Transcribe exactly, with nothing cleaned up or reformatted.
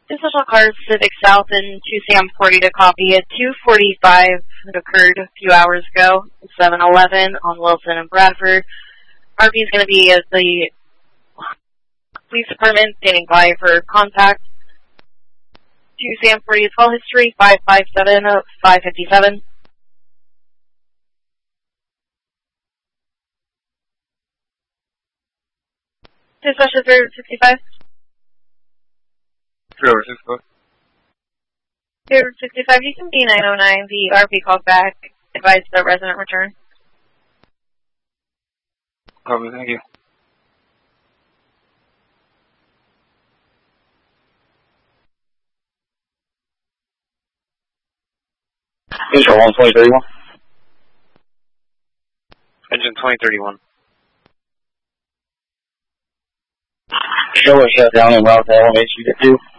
Two Special Cars, Civic South and two Sam forty to copy at two forty-five that occurred a few hours ago, seven eleven on Wilson and Bradford. R P is going to be at the police department standing by for contact. two Sam forty is call history, five five seven, five fifty-seven. two Special three sixty-five. three over sixty-five. three over sixty-five, you can be nine oh nine. The R P called back. Advise the resident return. Copy, thank you. Engine one twenty thirty-one. Engine twenty thirty-one. Show a shutdown in Route one H U two.